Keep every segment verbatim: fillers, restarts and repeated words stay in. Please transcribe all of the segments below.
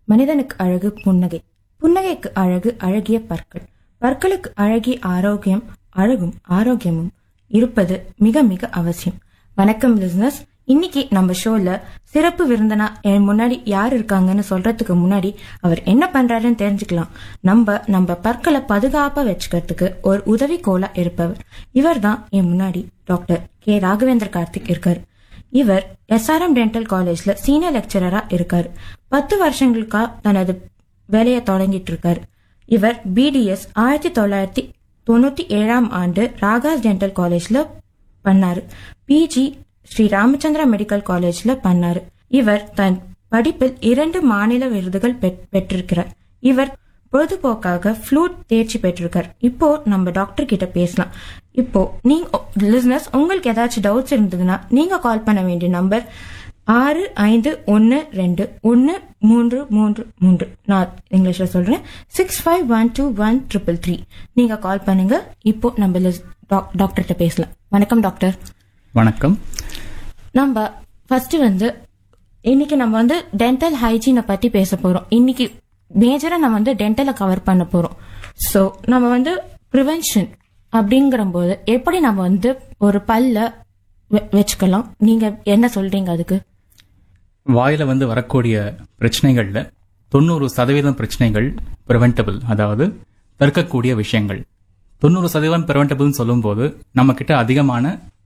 மனிதனுக்கு அழகு புன்னகை, புன்னகைக்கு அழகு அழகிய பற்கள், பற்களுக்கு அழகிய ஆரோக்கியம், அழகும் ஆரோக்கியமும் இருப்பது மிக மிக அவசியம். வணக்கம் லிசனர்ஸ், இன்னைக்கு நம்ம ஷோல சிறப்பு விருந்தினா என் முன்னாடி யார் இருக்காங்கன்னு சொல்றதுக்கு முன்னாடி அவர் என்ன பண்றாருன்னு தெரிஞ்சுக்கலாம். நம்ம நம்ம பற்களை பாதுகாப்பா வச்சுக்கிறதுக்கு ஒரு உதவி கோலா இருப்பவர் இவர் தான் என் முன்னாடி டாக்டர் கே ராகவேந்திர கார்த்திக் இருக்காரு. இவர் எஸ்ஆர்எம் டென்டல் காலேஜ்ல சீனியர் லெக்சரரா இருக்காரு. பத்து வருஷங்களுக்கா தனது வேலையை தொடங்கிட்டு இருக்காரு. இவர் பிடிஎஸ் ஆயிரத்தி தொள்ளாயிரத்தி தொண்ணூத்தி ஏழாம் ஆண்டு ராகாஸ் டென்டல் காலேஜ்ல பண்ணாரு. பிஜி ஸ்ரீ ராமச்சந்திரா மெடிக்கல் காலேஜ்ல பண்ணாரு. இவர் தன் படிப்பில் இரண்டு மாநில விருதுகள் பெற்றிருக்கிறார். இவர் பொழுதுபோக்காக ஃப்ளூட் தேர்ச்சி பெற்றிருக்கார். இப்போ நம்ம டாக்டர் கிட்ட பேசலாம். இப்போ நீங்க லிசனர்ஸ், உங்களுக்கு ஏதாச்சும் டவுட்ஸ் இருந்ததுன்னா நீங்க கால் பண்ண வேண்டிய நம்பர் ஆறு ஐந்து ஒன்னு ரெண்டு ஒன்னு மூன்று மூன்று மூன்று. நான் இங்கிலீஷ்ல சொல்றேன், six five one two one triple three. நீங்க கால் பண்ணுங்க. இப்போ நம்ம டாக்டர்கிட்ட பேசலாம். வணக்கம் டாக்டர். வணக்கம். நம்ம ஃபர்ஸ்ட் வந்து இன்னைக்கு நம்ம வந்து டென்டல் ஹைஜீனை பத்தி பேச போறோம். இன்னைக்கு மேஜரா நம்ம வந்து டென்டலை கவர் பண்ண போறோம். ஸோ நம்ம வந்து ப்ரிவென்ஷன் அப்படிங்கிற போது எப்படி நம்ம வந்து ஒரு பல்ல வச்சுக்கலாம், நீங்க என்ன சொல்றீங்க அதுக்கு? வாயில வந்து வரக்கூடிய பிரச்சனைகள்ல தொண்ணூறு சதவீதம் பிரச்சனைகள் ப்ரிவென்டபிள், அதாவது தடுக்கக்கூடிய விஷயங்கள். தொண்ணூறு சதவீதம் ப்ரிவென்டபிள்னு சொல்லும் போது நம்ம கிட்ட அதிகமான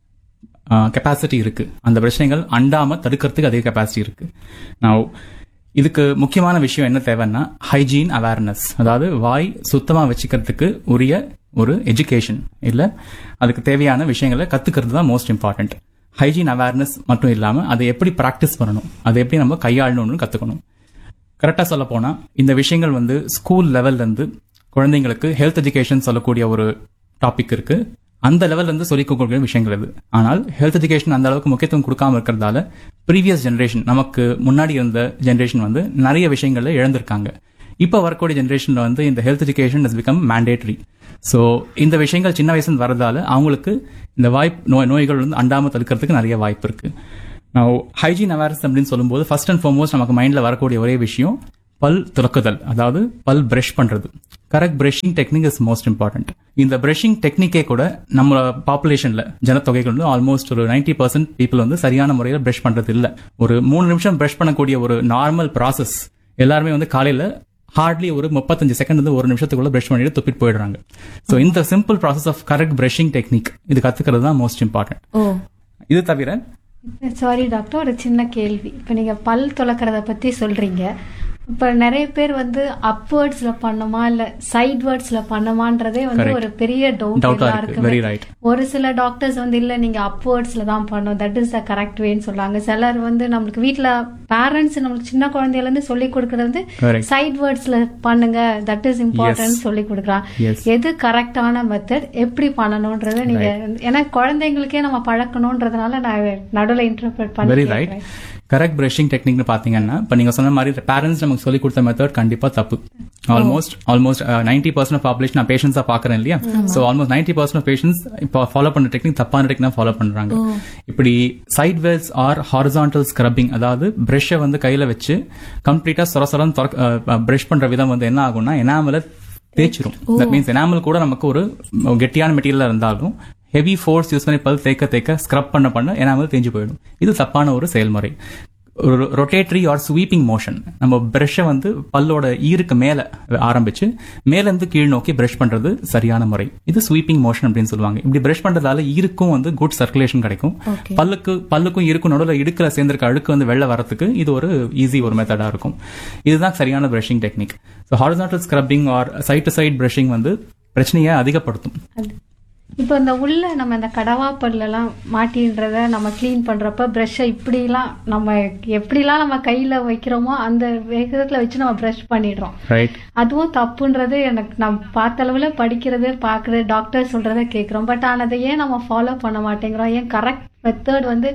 கெப்பாசிட்டி இருக்கு. அந்த பிரச்சனைகள் அண்டாம தடுக்கிறதுக்கு அதிக கெப்பாசிட்டி இருக்கு. நான் இதுக்கு முக்கியமான விஷயம் என்ன தேவைன்னா ஹைஜீன் அவேர்னஸ், அதாவது வாய் சுத்தமா வச்சுக்கிறதுக்கு உரிய ஒரு எஜுகேஷன், இல்ல அதுக்கு தேவையான விஷயங்களை கத்துக்கிறது தான் மோஸ்ட் இம்பார்ட்டன்ட். ஹைஜீன் அவேர்னஸ் மட்டும் இல்லாம அதை எப்படி பிராக்டிஸ் பண்ணணும், அதை எப்படி நம்ம கையாளணும்னு கத்துக்கணும். கரெக்டா சொல்ல போனா இந்த விஷயங்கள் வந்து ஸ்கூல் லெவல்ல இருந்து குழந்தைங்களுக்கு ஹெல்த் எஜுகேஷன் சொல்லக்கூடிய ஒரு டாபிக் இருக்கு. அந்த லெவல்ல இருந்து சொல்லிக் கொடுக்கிற விஷயங்கள் இது. ஆனால் ஹெல்த் எஜுகேஷன் அந்த அளவுக்கு முக்கியத்துவம் கொடுக்காம இருக்கிறதால ப்ரீவியஸ் ஜெனரேஷன், நமக்கு முன்னாடி இருந்த ஜெனரேஷன் வந்து நிறைய விஷயங்கள்ல இழந்திருக்காங்க. இப்ப வரக்கூடிய ஜெனரேஷன்ல வந்து இந்த health education is become mandatory. So இந்த விஷயங்கள் சின்ன வயசுல வரதால அவங்களுக்கு இந்த வாய்ப்பு நோய் நோய்கள் வந்து அண்டாம தடுக்கிறதுக்கு நிறைய வாய்ப்பு இருக்கு. நான் ஹைஜீன் அவேர்னஸ் அப்படின்னு சொல்லும்போது ஃபர்ஸ்ட் அண்ட் ஃபார்மோஸ்ட் நமக்கு மைண்ட்ல வரக்கூடிய ஒரே விஷயம் பல் துலக்குதல், அதாவது பல் பிரஷ் பண்றது. Correct brushing technique is most important. இந்த பிரஷிங் டெக்னிக்கே கூட நம்ம பாப்புலேஷன்ல ஜனத்தொகைகள் வந்து ஆல்மோஸ்ட் ஒரு நைன்டி பர்சன்ட் பீப்புள் வந்து சரியான முறையில் பிரஷ் பண்றது இல்ல. ஒரு மூணு நிமிஷம் பிரஷ் பண்ணக்கூடிய ஒரு நார்மல் ப்ராசஸ் எல்லாருமே வந்து காலையில ஹார்ட்லி ஒரு முப்பத்தஞ்சு செகண்ட் வந்து ஒரு நிமிஷத்துக்குள்ள பிரஷ் பண்ணிட்டு துப்பிட்டு போயிடுறாங்க. சோ இந்த simple process of correct brushing technique இது கத்துக்கிறது தான் மோஸ்ட் இம்பார்ட்டன்ட். இது தவிர சாரி டாக்டர், ஒரு சின்ன கேள்வி. இப்ப நீங்க பல் துலக்கிறத பத்தி சொல்றீங்க. இப்ப நிறைய பேர் வந்து அப்வேர்ட்ஸ்ல பண்ணுமா இல்ல சைட்வேர்ட்ஸ்ல பண்ணுமான்றதே வந்து ஒரு பெரிய டவுட் இருக்கு. ஒரு சில டாக்டர்ஸ் வந்து இல்ல நீங்க அப்வேர்ட்ஸ்ல தான் பண்ணும், தட் இஸ் த கரெக்ட் வேன்னு சொல்றாங்க. சிலர் வந்து நம்மளுக்கு வீட்டுல பேரண்ட்ஸ் நம்மளுக்கு சின்ன குழந்தையில இருந்து சொல்லி கொடுக்கறது வந்து சைட்வேர்ட்ஸ்ல பண்ணுங்க, தட் இஸ் இம்பார்ட்டன்ட் சொல்லி கொடுக்குறாங்க. எது கரெக்டான மெத்தட், எப்படி பண்ணணும்ன்றத நீங்க, ஏன்னா குழந்தைங்களுக்கே நம்ம பழக்கணும்ன்றதுனால நான் நடுவில் இன்டர்பிரட் பண்ணி கரெக்ட் பிரஷிங் டெக்னிக்னு பாத்தீங்கன்னா இப்ப நீங்க சொன்ன மாதிரி பேரண்ட்ஸ் நமக்கு சொல்லி கொடுத்த மெத்தட் கண்டிப்பா தப்பு. Almost almost ninety percent population நான் பேஷன்ஸா பாக்குறேன் இல்லையா. So almost ninety percent patience இப்போ ஃபாலோ பண்ற டெக்னிக் தப்பான டெக்னிக் ஃபாலோ பண்றாங்க. இப்படி side Wales R horizontal scrubbing, அதாவது பிரஷை வந்து கையில வச்சு கம்ப்ளீட்டா சொர சொரம் பிரஷ் பண்ற விதம் வந்து என்ன ஆகும்னா எனாமல தேய்ச்சிரும். தட் மீன்ஸ் எனாமல் கூட நமக்கு ஒரு கெட்டியான மெட்டீரியலா இருந்தாலும் ஹெவி ஃபோர்ஸ் யூஸ் பண்ணி பல் தேக்க தேக்க ஸ்க்ரப் பண்ண பண்ண எனாமல் தேஞ்சு போயிடும். இது தப்பான ஒரு செயல்முறை. ரொட்டேட்டரி ஆர் ஸ்வீப்பிங் மோஷன், நம்ம பிரஷை வந்து பல்லோட ஈருக்கு மேல ஆரம்பிச்சு மேல இருந்து கீழ் நோக்கி பிரஷ் பண்றது சரியான முறை. இது ஸ்வீப்பிங் மோஷன் அப்படின்னு சொல்லுவாங்க. இப்படி பிரஷ் பண்றதால ஈருக்கும் வந்து குட் சர்க்குலேஷன் கிடைக்கும். பல்லுக்கு பல்லுக்கும் ஈருக்கும் நடுவில் இடுக்கல சேர்ந்திருக்க அழுக்கு வந்து வெளில வரதுக்கு இது ஒரு ஈஸி ஒரு மெத்தடா இருக்கும். இதுதான் சரியான brushing technique. So horizontal scrubbing R side to side brushing வந்து பிரச்சனையை அதிகப்படுத்தும். இப்போ இந்த உள்ள நம்ம இந்த கடவா பல்லெல்லாம் மாட்டின்றத நம்ம கிளீன் பண்றப்ப பிரஷ்ஷை இப்படிலாம் நம்ம எப்படிலாம் நம்ம கையில வைக்கிறோமோ அந்த வேகத்துல வச்சு நம்ம பிரஷ் பண்ணிடுறோம். அதுவும் தப்புன்றது எனக்கு நம்ம பார்த்த அளவுல படிக்கிறது பாக்குறது டாக்டர் சொல்றத கேட்கிறோம். பட் ஆனதை ஏன் நம்ம ஃபாலோ பண்ண மாட்டேங்கிறோம்? ஏன் கரெக்ட் மெத்தட் வந்து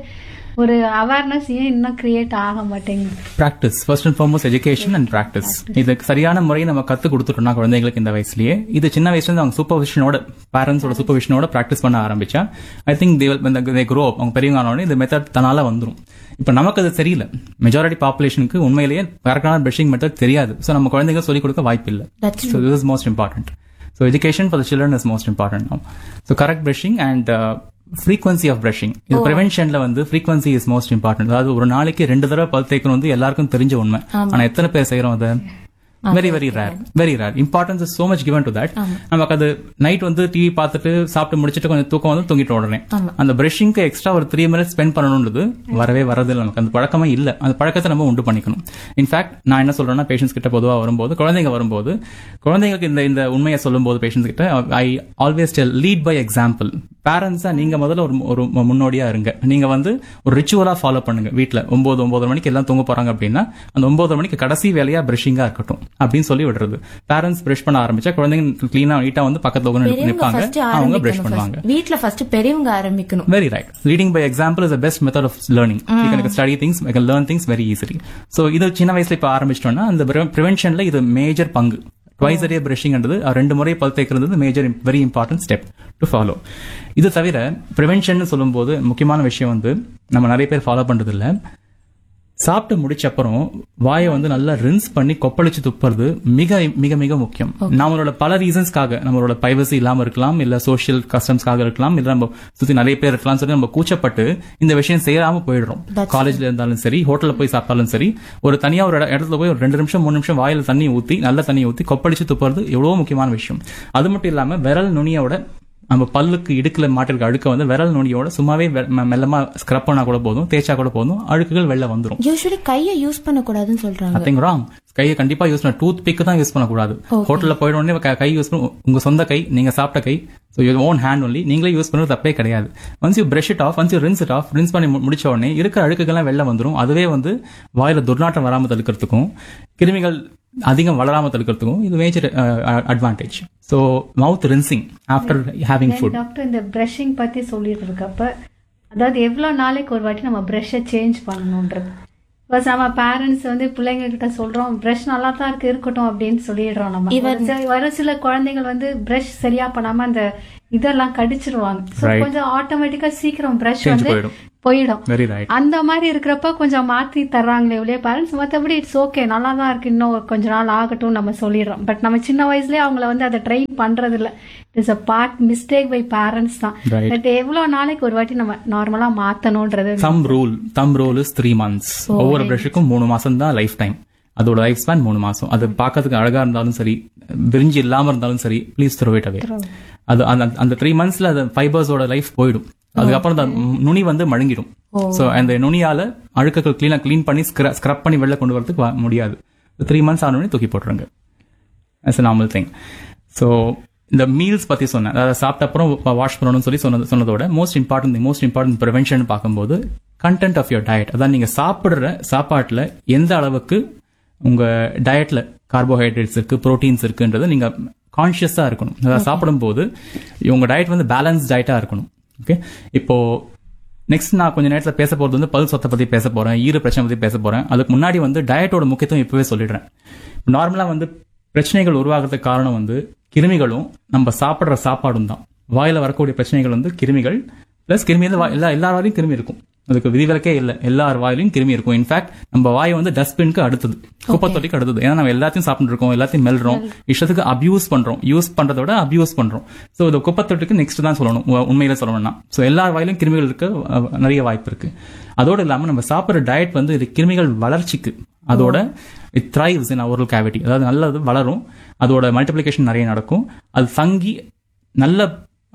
ஒரு அவேர்னஸ் ஏன் இன்னும் கிரியேட் ஆக மாட்டேங்குது? Practice first and foremost, education and practice. இது சரியான முறையை நம்ம கத்து கொடுத்துட்டோம்னா குழந்தைங்களுக்கு இந்த வயசுலயே, இது சின்ன வயசுல இருந்து அவங்க சூப்பர்விஷனோட, பேரண்ட்ஸோட சூப்பர்விஷனோட பிராக்டிஸ் பண்ண ஆரம்பிச்சா I think they grow up, அவங்க பெரியவங்க ஆனோடனே இந்த மெத்தட் தன்னால வந்துடும். இப்ப நமக்கு அது தெரியல, மெஜாரிட்டி பாப்புலேஷனுக்கு உண்மையிலேயே கரெக்டான பிரஷிங் மெத்தட் தெரியாது. ஸோ நம்ம குழந்தைங்க சொல்லிக் கொடுக்க வாய்ப்பு இல்லை. So this is most important. So education for the children is most important now. So correct brushing and frequency of brushing. இது preventionல வந்து frequency is most important. அதாவது ஒரு நாளைக்கு ரெண்டு தடவை பல் தேய்க்கணும் வந்து எல்லாருக்கும் தெரிஞ்ச உண்மை. ஆனா எத்தனை பேர் செய்யறோம் அதை? Very very rare, very rare. Importance is so much given to that. நமக்கு அது நைட் வந்து டிவி பார்த்துட்டு சாப்பிட்டு முடிச்சுட்டு கொஞ்சம் தூக்கம் வந்து தூங்கிட்டு உடனே அந்த பிரஷிங்க்கு எக்ஸ்ட்ரா ஒரு த்ரீ மினிட்ஸ் ஸ்பெண்ட் பண்ணணும்ன்றது வரவே வரதில்லை. நமக்கு அந்த பழக்கமே இல்லை. அந்த பழக்கத்தை நம்ம உண்டு பண்ணிக்கணும். இன்ஃபேக்ட் நான் என்ன சொல்றேன்னா, பேஷண்ட்ஸ் கிட்ட பொதுவாக வரும்போது, குழந்தைங்க வரும்போது, குழந்தைங்களுக்கு இந்த இந்த உண்மையை சொல்லும் போது பேஷண்ட்ஸ் கிட்ட I always tell lead by example. பேரண்ட்ஸா நீங்க முதல்ல ஒரு ஒரு முன்னோடியா இருங்க. நீங்க வந்து ஒரு ரிச்சுவலா ஃபாலோ பண்ணுங்க. வீட்டுல ஒன்பது ஒன்பது மணிக்கு எல்லாம் தூங்க போறாங்க அப்படின்னா அந்த ஒன்பது மணிக்கு கடைசி வேலையா பிரஷிங்கா இருக்கட்டும் அப்படின்னு சொல்லி விடுறது. பேரண்ட்ஸ் பிரஷ் பண்ண ஆரம்பிச்சா குழந்தைங்க கிளீனா நீட்டா வந்து பக்கத்துல நிற்பாங்க, அவங்க பிரஷ் பண்ணுவாங்க. வீட்ல ஃபர்ஸ்ட் பெரியவங்க ஆரம்பிக்கணும். Very right. Leading by example is the best method of learning. You can study things, you can learn things very easily. So இது சின்ன வயசுல இப்ப ஆரம்பிச்சிட்டோம்னா அந்த பிரிவென்ஷன்ல இது மேஜர் பங்கு. ட்வைஸ் அ டே பிரஷிங்ன்றது, ரெண்டு முறை பல் தேய்க்கிறது major very important step to follow. இது தவிர பிரிவென்ஷன் சொல்லும் போது முக்கியமான விஷயம் வந்து நம்ம நிறைய பேர் ஃபாலோ பண்றது இல்ல. சாப்பிட்டு முடிச்ச அப்புறம் வாயை வந்து நல்லா ரின்ஸ் பண்ணி கொப்பளிச்சு துப்புறது மிக மிக மிக முக்கியம். நம்மளோட பல ரீசன்ஸ்க்காக, நம்மளோட பிரைவசி இல்லாம இருக்கலாம், இல்ல சோசியல் கஸ்டம்ஸ்க்காக இருக்கலாம், இல்ல நம்ம சுத்தி நிறைய பேர் இருக்கலாம் சொல்லி நம்ம கூச்சப்பட்டு இந்த விஷயம் செய்யாம போயிடுறோம். காலேஜ்ல இருந்தாலும் சரி, ஹோட்டல்ல போய் சாப்பிட்டாலும் சரி, ஒரு தனியா ஒரு இடத்துல போய் ஒரு ரெண்டு நிமிஷம் மூணு நிமிஷம் வாயில தண்ணி ஊத்தி, நல்ல தண்ணி ஊத்தி கொப்பளிச்சு துப்புறது எவ்வளவு முக்கியமான விஷயம். அது மட்டும் இல்லாம விரல் நுனியோட நம்ம பல்லுக்கு இடுக்குல மாட்டிருக்க அழுக்க வந்து விரல் நுனியோட சும்மாவே மெல்லமா ஸ்க்ரப் பண்ணா கூட போதும், தேய்ச்சா கூட போதும், அழுக்குகள் வெளில வந்துடும். யூசுவலி கையை யூஸ் பண்ண கூடாதுன்னு சொல்றாங்க. Nothing wrong. கையை கண்டிப்பா யூஸ் பண்ண, டூத் பிக் தான் யூஸ் பண்ணக்கூடாது. ஹோட்டல்ல போயிட உடனே கை யூஸ் பண்ண, உங்க சொந்த கை, நீங்க சாப்பிட்ட கை, so your own hand only, நீங்களே யூஸ் பண்ணுறது தப்பே கிடையாது. Once you brush it of, once you rinse it of, rinse பண்ணி முடிச்ச உடனே இருக்கிற அழுக்குகள்லாம் வெளில வந்துடும். அதுவே வந்து வாயில துர்நாற்றம் வராம தடுக்கிறதுக்கும் கிருமிகள் அதிகம் வளராம தடுக்கிறதுக்கும் இது மேஜர் அட்வான்டேஜ். ஸோ மவுத் rinsing after having food. Doctor இந்த பிரஷிங் பத்தி சொல்லிட்டு இருக்கப்ப, அதாவது எவ்வளவு நாளைக்கு ஒரு வாட்டி நம்ம பிரஷை சேஞ்ச் பண்ணணும்ன்றது. பிகாஸ் நம்ம பேரண்ட்ஸ் வந்து பிள்ளைங்க கிட்ட சொல்றோம் பிரஷ் நல்லா தான் இருக்கு இருக்கட்டும் அப்படின்னு சொல்லிடுறோம். நம்ம வர சில குழந்தைகள் வந்து பிரஷ் சரியா பண்ணாம அந்த இதெல்லாம் கடிச்சிருவாங்க. கொஞ்சம் ஆட்டோமேட்டிக்கா சீக்கிரம் பிரஷ் வந்து போயிடும். அந்த மாதிரி இருக்கிறப்ப கொஞ்சம் மாத்தி தர்றாங்களே ஒழிய பேரண்ட்ஸ், மற்றபடி இட்ஸ் ஓகே நல்லா தான் இருக்கு, இன்னும் கொஞ்ச நாள் ஆகட்டும் நம்ம சொல்லிடுறோம். பட் நம்ம சின்ன வயசுலயே அவங்கள வந்து அதை ட்ரெயின் பண்றது இல்ல. It's a part mistake by parents தான். பட் எவ்வளவு நாளைக்கு ஒரு வாட்டி நம்ம நார்மலா மாத்தணும்ன்றது தம் rule. Them rule is three months. ஒவ்வொரு பிரஷுக்கும் மூணு மாசம் தான் லைஃப் டைம். அதோட லைஃப் ஸ்பேன் மூணு மாசம். அது பார்க்கறதுக்கு அழகா இருந்தாலும் சரி, விரிஞ்சு இல்லாம இருந்தாலும் சரி, ப்ளீஸ் த்ரோ இட் அவே. அது அந்த த்ரீ மந்த்ஸ்ல அந்த ஃபைபர்ஸோட லைஃப் போயிடும். அதுக்கப்புறம் நுனி வந்து மழுங்கிடும். சோ அந்த நுனியால அழுக்குகள் கிளீனா கிளீன் பண்ணி ஸ்க்ரப் பண்ணி வெளில கொண்டு வரதுக்கு முடியாது. த்ரீ மந்த்ஸ் ஆனோடனே தூக்கி போட்டுருங்க. It's normal thing. ஸோ இந்த மீல்ஸ் பத்தி சொன்னேன், அதாவது சாப்பிட்ட அப்புறம் வாஷ் பண்ணணும்னு சொல்லி சொன்னது சொன்னதோட most important most important prevention பார்க்கும்போது கண்டென்ட் ஆஃப் யுவர் டயட். அதான் நீங்க சாப்பிடுற சாப்பாட்டுல எந்த அளவுக்கு உங்க டயட்ல கார்போஹைட்ரேட்ஸ் இருக்கு, புரோட்டீன்ஸ் இருக்குன்றதை நீங்க கான்சியஸா இருக்கணும். அதாவது சாப்பிடும் போது உங்க டயட் வந்து பேலன்ஸ் டயட்டா இருக்கணும். ஓகே, இப்போ நெக்ஸ்ட் நான் கொஞ்ச நேரத்தில் பேச போறது வந்து பல் சொத்தை பத்தி பேச போறேன், ஈர பிரச்சனை பத்தி பேச போறேன். அதுக்கு முன்னாடி வந்து டயட்டோட முக்கியத்துவம் இப்பவே சொல்லிடுறேன். நார்மலா வந்து பிரச்சனைகள் உருவாகிறதுக்கு காரணம் வந்து கிருமிகளும் நம்ம சாப்பிடுற சாப்பாடும் தான். வாயில வரக்கூடிய பிரச்சனைகள் வந்து கிருமிகள் பிளஸ் கிருமி வந்து எல்லா எல்லா வாயிலையும் கிருமி இருக்கும். அதுக்கு விதிவிலக்கே இல்லை, எல்லார் வாயிலையும் கிருமி இருக்கும். இன்ஃபேக்ட் நம்ம வாய் வந்து டஸ்ட்பின்க்கு அடுத்தது, குப்பை தொட்டிக்கு அடுத்தது. ஏன்னா நம்ம எல்லாத்தையும் சாப்பிட்டு இருக்கோம், எல்லாத்தையும் மெல்றோம், இஷ்டத்துக்கு அபியூஸ் பண்றோம். யூஸ் பண்றதோட அபியூஸ் பண்றோம். ஸோ இந்த குப்பை தொட்டிக்கு நெக்ஸ்ட் தான் சொல்லணும், உண்மையில சொல்லணும்னா. ஸோ எல்லார் வாயிலும் கிருமிகள் இருக்க நிறைய வாய்ப்பு இருக்கு. அதோடு இல்லாம நம்ம சாப்பிட்ற டயட் வந்து இது கிருமிகள் வளர்ச்சிக்கு, அதோட it thrives in oral cavity, அதாவது நல்லது வளரும், அதோட மல்டிப்ளிகேஷன் நிறைய நடக்கும், அது தங்கி நல்ல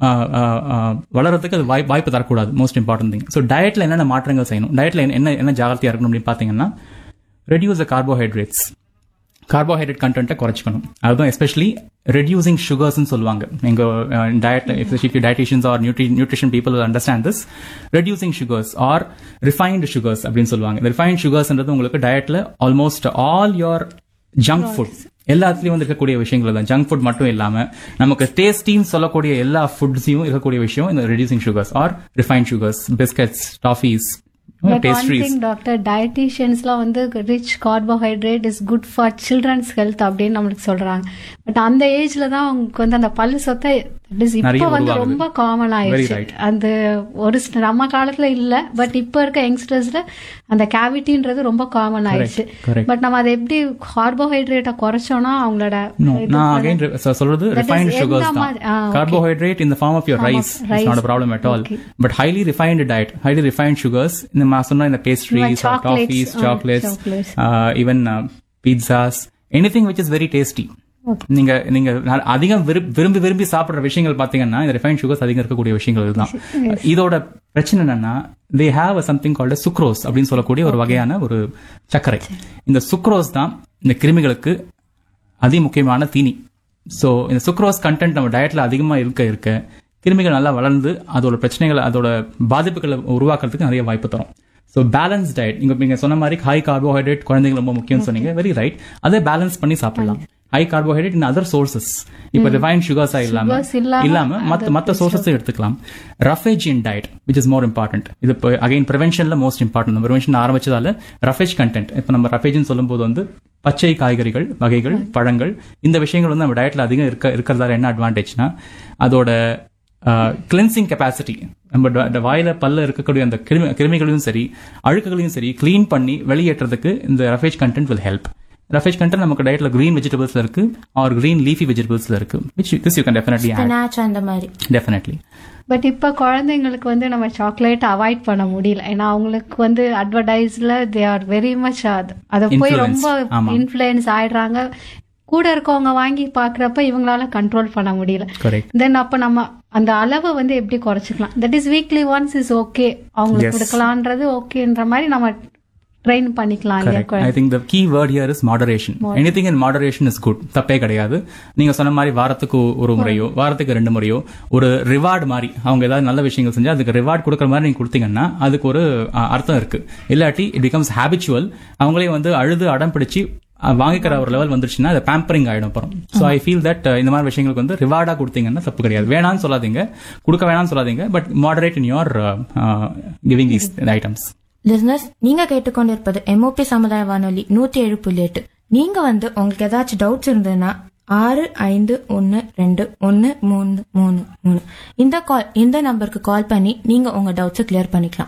வளர்றதுக்கு அது வாய்ப்பு தரக்கூடாது. Most important thing. ஸோ டயட்ல என்னென்ன மாற்றங்கள் செய்யணும், டயட்ல என்ன என்ன ஜாகிரதையா இருக்கணும் அப்படின்னு பாத்தீங்கன்னா, ரெடியூஸ் த கார்போஹைட்ரேட்ஸ். கார்போஹைட்ரேட் கண்டென்ட்டை குறைச்சிக்கணும். அதுதான் எஸ்பெஷலி ரெடியூசிங் சுகர்ஸ்ன்னு சொல்லுவாங்க. எங்க டயட்ல especially dietitians R nutrition people understand this. Reducing sugars R refined sugars அப்படின்னு சொல்லுவாங்க. இந்த ரிஃபைன்ட் சுகர்ஸ்ன்றது உங்களுக்கு டயட்ல almost all your junk food எல்லாத்துலயும் வந்து இருக்கக்கூடிய விஷயங்கள் தான். ஜங்க் ஃபுட் மட்டும் இல்லாம நமக்கு டேஸ்டின்னு சொல்லக்கூடிய எல்லா ஃபுட்ஸையும் இருக்கக்கூடிய விஷயம் இந்த reducing sugars R refined sugars, biscuits, toffees, pastries. Doctor டயட்டீஷியன்ஸ்லாம் வந்து rich carbohydrate is good for children's health அப்படின்னு நம்மளுக்கு சொல்றாங்க. பட் அந்த ஏஜ்ல தான் அவங்களுக்கு வந்து அந்த பல்லு சொத்தை இப்போ வந்து ரொம்ப காமன் ஆயிடுச்சு. அந்த ஒரு நம்ம காலத்துல இல்ல, பட் இப்ப இருக்க யங்ஸ்டர்ஸ்ல அந்த கேவிட்டின்றது ரொம்ப காமன் ஆயிடுச்சு. பட் நம்ம அதை எப்படி கார்போஹைட்ரேட்டை குறைச்சோம்னா அவங்களோட நான் அகைன் சொல்றது ரிஃபைன்ட் சுகர்ஸ் தான். Carbohydrate in the form of your rise is not a problem at all, but highly refined diet, highly refined sugars இந்த நான் சொன்ன இந்த pastries, coffees, chocolates, uh, even uh, pizzas, anything which is very tasty. நீங்க நீங்க அதிகம் விரும்பி விரும்பி சாப்பிடுற விஷயங்கள் பாத்தீங்கன்னா இந்த ரிஃபைன்ட் சுகர்ஸ் அதிகம் இருக்கக்கூடிய விஷயங்கள் தான். இதோட பிரச்சனை என்னன்னா they have a something called sucrose அப்படின்னு சொல்லக்கூடிய ஒரு வகையான ஒரு சர்க்கரை. இந்த சுக்ரோஸ் தான் இந்த கிருமிகளுக்கு அதி முக்கியமான தீனி. சோ இந்த சுக்ரோஸ் கண்டென்ட் நம்ம டயட்ல அதிகமா இருக்க இருக்க கிருமிகள் நல்லா வளர்ந்து அதோட பிரச்சனைகள் அதோட பாதிப்புகளை உருவாக்குறதுக்கு நிறைய வாய்ப்பு தரும். ஸோ பேலன்ஸ் டயட் நீங்க நீங்க சொன்ன மாதிரி ஹை கார்போஹைட்ரேட் குழந்தைங்க ரொம்ப முக்கியம் சொன்னீங்க, வெரி ரைட். அதை பேலன்ஸ் பண்ணி சாப்பிடலாம். High carbohydrate in other sources, இப்ப ரிஃபைன்ட் சுகர்ஸா இல்லாம இல்லாம மத்த மத்த சோர்சஸ் எடுத்துக்கலாம். ரஃபேஜியன் diet which is more important. இது again ப்ரிவென்ஷன்ல most important. Prevention ஆரம்பிச்சதால roughage content, இப்ப நம்ம ரஃபேஜ்னு சொல்லும் போது வந்து பச்சை காய்கறிகள் வகைகள் பழங்கள் இந்த விஷயங்கள் வந்து நம்ம டயட்ல அதிகம் இருக்க இருக்கிறதால என்ன அட்வான்டேஜ்னா அதோட கிளென்சிங் கெப்பாசிட்டி, நம்ம வாயில பல்ல இருக்கக்கூடிய அந்த கிருமி கிருமிகளையும் சரி அழுக்குகளையும் சரி கிளீன் பண்ணி வெளியேற்றதுக்கு இந்த roughage content will help. Roughage content நமக்கு டயட்ல கிரீன் வெஜிடபிள்ஸ்ல இருக்கு ஆர் கிரீன் லீஃபி வெஜிடபிள்ஸ்ல இருக்கு, which this you can definitely add. Spinach அந்த மாதிரி definitely. பட் இப்ப குழந்தைங்களுக்கு வந்து நம்ம சாக்லேட் அவாய்ட் பண்ண முடியல. ஏன்னா அவங்களுக்கு வந்து அட்வர்டைஸ்ல தே ஆர் வெரி மச் அதை போய் ரொம்ப இன்ஃப்ளூயன்ஸ் ஆயிடுறாங்க. கூட இருக்கவங்க வாங்கி பாக்குறப்ப இவங்களால கண்ட்ரோல் பண்ண முடியல. தென் அப்ப நம்ம அந்த அளவை வந்து எப்படி குறைச்சிக்கலாம்? That is weekly once is okay, அவங்களுக்கு கொடுக்கலான்றது ஓகேன்ற மாதிரி நம்ம ட்ரெயின் பண்ணிக்கலாம். I think the key word here is moderation. Anything in moderation is good. தப்பே கிடையாது. நீங்க சொன்ன மாதிரி வாரத்துக்கு ஒரு முறையோ வாரத்துக்கு ரெண்டு முறையோ ஒரு ரிவார்டு மாதிரி அவங்க ஏதாவது நல்ல விஷயங்கள் செஞ்சா அதுக்கு ரிவார்டு கொடுக்குற மாதிரி நீங்க கொடுத்தீங்கன்னா அதுக்கு ஒரு அர்த்தம் இருக்கு. இல்லாட்டி இட் பிகம்ஸ் ஹேபிச்சுவல். அவங்களே வந்து அழுது அடம் பிடிச்சு வாங்கிக்கிற ஒரு லெவல் வந்துருச்சுன்னா அது பேம்பரிங் ஆயிடும் அப்புறம். சோ ஐ ஃபீல் தட் இந்த மாதிரி விஷயங்களுக்கு வந்து ரிவார்டா கொடுத்தீங்கன்னா தப்பு கிடையாது. வேணான்னு சொல்லாதீங்க, கொடுக்க வேணாம்னு சொல்லாதீங்க, but moderate in your giving these items. Listeners, நீங்க கேட்டுக்கொண்டிருப்பது எம்ஓபி சமுதாய வானொலி நூத்தி ஏழு புள்ளி எட்டு. நீங்க வந்து உங்களுக்கு ஏதாச்சும் டவுட்ஸ் இருந்ததுன்னா ஆறு ஐந்து ஒன்னு ரெண்டு ஒன்னு மூணு மூணு மூணு இந்த கால் இந்த நம்பருக்கு கால் பண்ணி நீங்க உங்க டவுட்ஸ் கிளியர் பண்ணிக்கலாம்.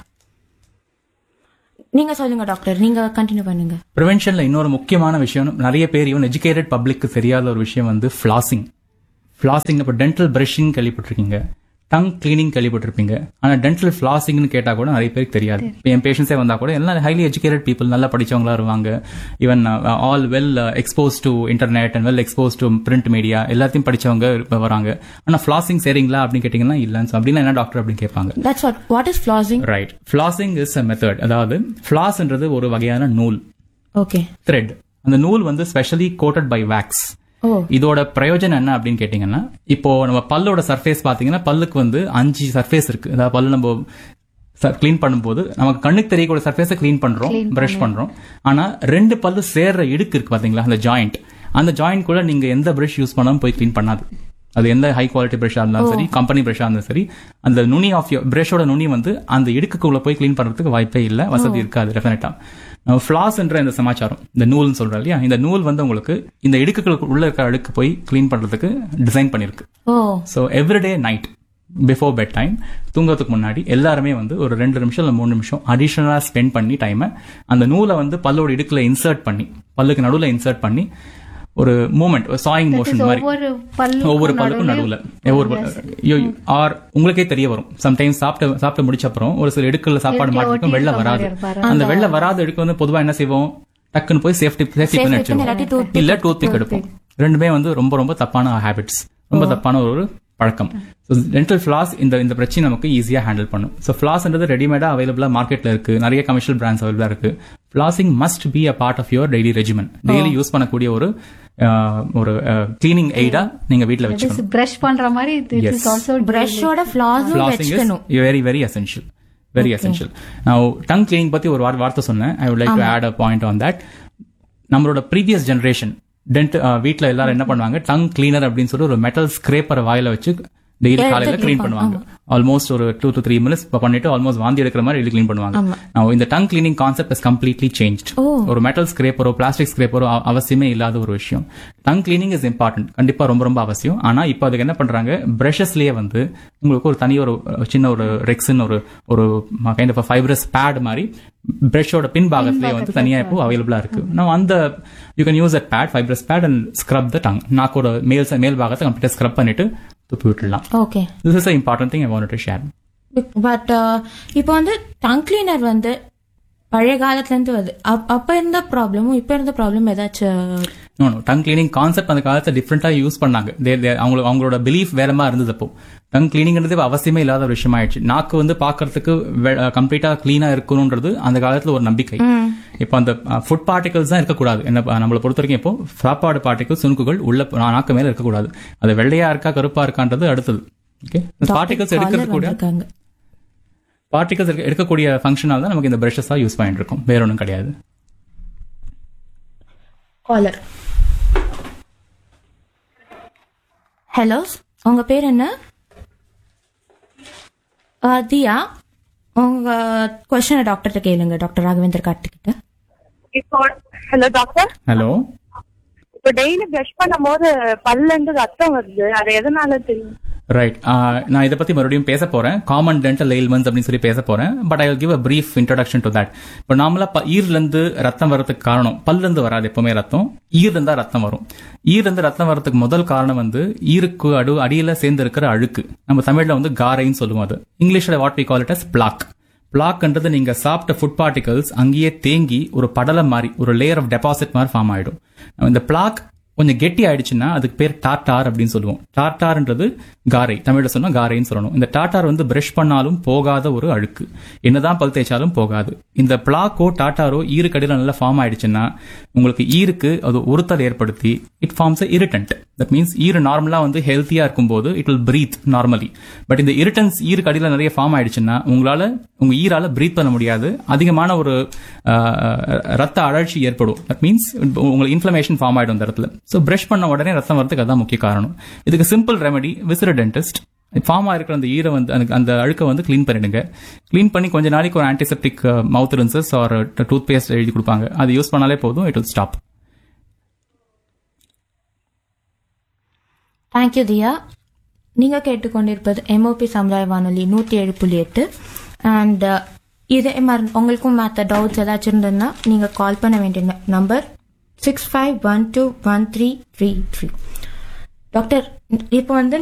நீங்க சொல்லுங்க டாக்டர், நீங்க கண்டினியூ பண்ணுங்க. ப்ரிவென்ஷன்ல இன்னொரு முக்கியமான விஷயம், நிறைய பேர் ஈவன் எஜுகேட்டட் பப்ளிக்கு தெரியாத ஒரு விஷயம் வந்து ஃபிளாசிங். ஃபிளாசிங் இப்போ டென்டல் பிரஷிங் கேள்விப்பட்டிருக்கீங்க, டங் கிளீனிங் கேள்விப்பட்டிருப்பீங்க. ஆனா டென்டல் ஃபிளாசிங்னு கேட்டா கூட நிறைய பேருக்கு தெரியாது. என் பேஷன்ஸே வந்தா கூட எல்லாம் ஹைலி எஜுகேட்டட் பீப்புள், நல்லா படிச்சவங்களா இருவாங்க, even all well expose to internet and well expose to print media எல்லாத்தையும் படிச்சவங்க வராங்க. ஆனா ஃபிளாசிங் சரிங்களா அப்படின்னு கேட்டீங்கன்னா இல்லன்னு. அப்படின்னா என்ன டாக்டர் அப்படின்னு கேட்பாங்க. That's what what is flossing? Right. Flossing is a method. அதாவது ஃபிளாஸ்ன்றது ஒரு வகையான நூல். ஓகே. த்ரெட். அந்த நூல் வந்து ஸ்பெஷலி கோட்டட் பை வேக்ஸ். இதோட பிரயோஜனம் என்ன அப்படின்னு கேட்டீங்கன்னா, இப்போ நம்ம பல்லோட சர்ஃபேஸ் பாத்தீங்கன்னா பல்லுக்கு வந்து அஞ்சு சர்ஃபேஸ் இருக்கு. அதாவது பல்லு நம்ம கிளீன் பண்ணும்போது நமக்கு கண்ணுக்கு தெரியக்கூடிய சர்ஃபேஸை கிளீன் பண்றோம், பிரஷ் பண்றோம். ஆனா ரெண்டு பல்லு சேர்ற இடுக்கு இருக்கு பாத்தீங்களா, அந்த ஜாயிண்ட், அந்த ஜாயிண்ட் கூட நீங்க எந்த பிரஷ் யூஸ் பண்ணாலும் போய் கிளீன் பண்ணாது. அது எந்த ஹை குவாலிட்டி பிரஷா இருந்தாலும் சரி, கம்பெனி பிரஷா இருந்தாலும் சரி, அந்த நுனி ஆஃப் பிரஷோட நுனி வந்து அந்த இடுக்குள்ள போய் கிளீன் பண்றதுக்கு வாய்ப்பே இல்லை, வசதி இருக்காது டெஃபினட்டா. ஃபிளாஸ் என்ற இந்த சமாச்சாரம், இந்த நூல்னு சொல்றோம் இல்லையா, இந்த நூல் வந்து உங்களுக்கு இந்த இடுக்குகளுக்கு உள்ள இருக்க அழுக்கு போய் கிளீன் பண்றதுக்கு டிசைன் பண்ணிருக்கு. So everyday night before bed time, தூங்கறதுக்கு முன்னாடி எல்லாருமே வந்து ஒரு ரெண்டு நிமிஷம் இல்ல மூணு நிமிஷம் அடிஷனலா ஸ்பெண்ட் பண்ணி டைமை அந்த நூலை வந்து பல்லோட இடுக்குல இன்சர்ட் பண்ணி, பல்லுக்கு நடுவுல இன்சர்ட் பண்ணி ஒரு மூமெண்ட், சாயிங் மோஷன் மாதிரி ஒவ்வொரு பல்லுக்கும் நடுவுல ஒவ்வொரு ஆர் உங்களுக்கே தெரிய வரும். சம்டைம்ஸ் சாப்பிட்டு சாப்பிட்டு முடிச்ச அப்புறம் ஒரு சில இடுக்குள்ள சாப்பாடு மாட்டிருக்கும், வெள்ள வராது. அந்த வெள்ள வராத இடுக்கு வந்து பொதுவா என்ன செய்வோம், டக்குன்னு போய் சேஃப்டி சேஃப்டி பண்ணி வச்சிருவோம், இல்ல டூத் பிக் எடுப்போம். ரெண்டுமே வந்து ரொம்ப ரொம்ப தப்பான ஹேபிட்ஸ், ரொம்ப தப்பான ஒரு பழக்கம். டென்டல் ஃபிளாஸ் இந்த இந்த பிரச்சனை நமக்கு ஈஸியா ஹேண்டில் பண்ணும். ஸோ ஃபிளாஸ்ன்றது ரெடிமேடா அவைலபிளா மார்க்கெட்ல இருக்கு, நிறைய கமர்ஷியல் பிராண்ட்ஸ் அவைலபிளா இருக்கு. Flossing must be a part of your daily regimen. Daily use பண்ணக்கூடிய ஒரு ஒரு கிளீனிங் எய்டா நீங்க வீட்ல வச்சுக்கணும். பிரஷ் பண்ற மாதிரி இட் இஸ் ஆல்சோ பிரஷோட ஃபிளாஸும் வெச்சுக்கணும். Very very essential, very essential. நான் டங் கிளீனிங் பத்தி ஒரு வார்த்தை சொன்னேன். I would like to add a point on that. நம்மளோட ப்ரீவியஸ் ஜெனரேஷன் டென்ட் வீட்ல எல்லாரும் என்ன பண்ணுவாங்க, டங் கிளீனர் அப்படின்னு சொல்லி ஒரு மெட்டல் ஸ்கிரேப்பரை வாயில வச்சு டெய்லி காலையில கிளீன் பண்ணுவாங்க. ஆல்மோஸ்ட் ஒரு டூ டு த்ரீ மினிட்ஸ் பண்ணிட்டு ஆல்மோஸ்ட் வாந்தி எடுக்கிற மாதிரி டெய்லி கிளீன் பண்ணுவாங்க. Now, இந்த tongue cleaning concept is completely changed. ஒரு மெட்டல் ஸ்கிரேப்பரோ பிளாஸ்டிக் ஸ்கிரேப்பரோ அவசியமே இல்லாத ஒரு விஷயம். டங் கிளீனிங் இஸ் இம்பார்ட்டன்ட், கண்டிப்பா ரொம்ப ரொம்ப அவசியம். ஆனா இப்போ அதுக்கு என்ன பண்றாங்க, பிரஷஸ்லயே வந்து உங்களுக்கு ஒரு தனி ஒரு சின்ன ஒரு ரெக்ஸின் ஒரு ஒரு கைண்ட் ஆஃப் ஃபைப்ரஸ் பேட் மாதிரி பிரஷோட பின் பாகத்திலேயே வந்து தனியா இப்போ அவைலபிளா இருக்கு. நான் அந்த you can use at bad fibrous bad and scrub the tongue. நாக்கோட மேல் மேல் பாகத்தை கம்ப்ளீட்டா ஸ்க்ரப் பண்ணிட்டு துப்பி விட்டுடலாம். Okay, this is an important thing I wanted to share. But இப்போ வந்து டங் கிளீனர் வந்து பழைய காலத்துல இருந்து வருது. அப்ப இருந்த ப்ராப்ளமும் இப்ப இருந்த ப்ராப்ளம் ஏதாச்சும்? No no tongue cleaning concept அந்த காலத்துல டிஃப்ரெண்டா யூஸ் பண்ணாங்க. அவங்களுக்கு அவங்களோட பிலீஃப் வேற மாதிரி இருந்தது. அப்போ டங் கிளீனிங்கிறது அவசியமே இல்லாத ஒரு விஷயம் ஆயிடுச்சு. நாக்கு வந்து பாக்குறதுக்கு கம்ப்ளீட்டா கிளீனா இருக்கணும்ன்றது அந்த காலத்துல ஒரு நம்பிக்கை. இப்போ அந்த ஃபுட் பார்ட்டிகல்ஸ் தான் இருக்கக்கூடாது. என்ன நம்மளை பொறுத்த வரைக்கும் இப்போ சாப்பாடு பார்ட்டிகல்ஸ் சுணுக்குகள் உள்ள நாக்கு மேல இருக்கக்கூடாது. அது வெள்ளையா இருக்கா கருப்பா இருக்கான்றது அடுத்தது. ஓகே, பார்ட்டிகல்ஸ் எடுக்கக்கூடிய பார்ட்டிகல்ஸ் எடுக்கக்கூடிய ஃபங்க்ஷனால தான் நமக்கு இந்த பிரஷஸ் தான் யூஸ் பண்ணிட்டு இருக்கோம், வேற ஒன்றும் கிடையாது. காலர், ஹலோ, உங்க பேர் என்ன? தியா, உங்க கொஸ்டினை டாக்டர்கிட்ட கேளுங்க, doctor Raghavendra கார்த்திகிட்ட. Hello doctor. Hello. இப்போ டெய்லி பிரஷ் பண்ணும்போது பல்ல இருந்து ரத்தம் வருது, அது எதனால தெரியும்? ரைட், நான் இதை பத்தி மறுபடியும் பேச போறேன். காமன் டென்டல் எயில்மெண்ட்ஸ் அப்படின்னு சொல்லி பேச போறேன். But I will give a brief introduction to that. இப்போ நார்மலா ஈர்ல இருந்து ரத்தம் வரதுக்கு காரணம், பல்ல இருந்து வராது எப்பவுமே ரத்தம், ஈர்ல இருந்தா ரத்தம் வரும். ஈர்ல இருந்து ரத்தம் வரதுக்கு முதல் காரணம் வந்து ஈருக்கு அடு அடியில சேர்ந்து இருக்கிற அழுக்கு. நம்ம தமிழ்ல வந்து காரைன்னு சொல்லுவோம். அது இங்கிலீஷ்ல what we call it as black. பிளாக்ன்றது நீங்க சாப்பிட்ட ஃபுட் பார்ட்டிகல்ஸ் அங்கேயே தேங்கி ஒரு படலம் மாதிரி ஒரு லேயர் ஆஃப் டெபாசிட் மாதிரி ஃபார்ம் ஆயிடும். இந்த பிளாக் கொஞ்சம் கெட்டி ஆயிடுச்சுன்னா அதுக்கு பேர் டாட்டார் அப்படின்னு சொல்லுவோம். டாட்டார்ன்றது காரை, தமிழ்ல சொன்னா காரைன்னு சொல்லணும். இந்த டாட்டார் வந்து பிரஷ் பண்ணாலும் போகாத ஒரு அழுக்கு, என்னதான் பல் தேய்ச்சாலும் போகாது. இந்த பிளாக்கோ டாட்டாரோ ஈருக்கடியில நல்லா ஃபார்ம் ஆயிடுச்சுன்னா உங்களுக்கு ஈருக்கு அது உறுத்தல் ஏற்படுத்தி it forms a irritant. That means ஈரு நார்மலா வந்து ஹெல்த்தியா இருக்கும்போது it will breath normally. But இந்த இரிட்டன்ஸ் ஈருக்கு அடியில நிறைய ஃபார்ம் ஆயிடுச்சுன்னா உங்களால உங்க ஈரால பிரீத் பண்ண முடியாது, அதிகமான ஒரு ரத்த அழற்சி ஏற்படும். தட் மீன்ஸ் உங்களுக்கு இன்ஃபிளமேஷன் ஃபார்ம் ஆயிடும் அந்த இடத்துல. ஸோ பிரஷ் பண்ண உடனே ரத்தம் வரதுக்கு அதான் முக்கிய காரணம். இதுக்கு simple remedy, visit dentist. Form ஆயிருக்கிற அந்த ஈரை வந்து அந்த அழுக்கை வந்து கிளீன் பண்ணிடுங்க. கிளீன் பண்ணி கொஞ்ச நாளைக்கு ஒரு ஆன்டிசெப்டிக் மவுத் ரின்சஸ் ஆர் டூத் பேஸ்ட் எழுதி கொடுப்பாங்க, அது யூஸ் பண்ணாலே போதும், இட் வில் ஸ்டாப். தேங்க்யூ தியா. நீங்க கேட்டுக்கொண்டிருப்பது எம்ஓபி சமுதாய வானொலி நூத்தி ஏழு புள்ளி எட்டு. அண்ட் இதே மாதிரி உங்களுக்கும் மற்ற டவுட்ஸ் ஏதாச்சும் இருந்ததுன்னா நீங்க கால் பண்ண வேண்டிய number six five one two one three three three. Doctor, இப்போ வந்து